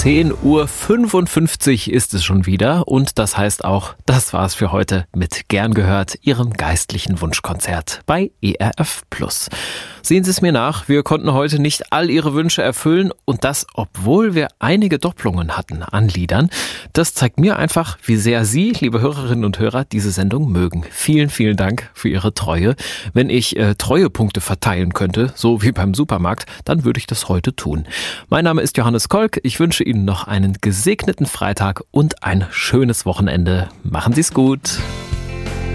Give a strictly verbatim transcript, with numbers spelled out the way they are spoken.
zehn Uhr fünfundfünfzig ist es schon wieder und das heißt auch, das war's für heute mit Gern gehört, Ihrem geistlichen Wunschkonzert bei E R F Plus. Sehen Sie es mir nach, wir konnten heute nicht all Ihre Wünsche erfüllen und das, obwohl wir einige Doppelungen hatten an Liedern. Das zeigt mir einfach, wie sehr Sie, liebe Hörerinnen und Hörer, diese Sendung mögen. Vielen, vielen Dank für Ihre Treue. Wenn ich äh, Treuepunkte verteilen könnte, so wie beim Supermarkt, dann würde ich das heute tun. Mein Name ist Johannes Kolk. Ich wünsche Ihnen noch einen gesegneten Freitag und ein schönes Wochenende. Machen Sie es gut.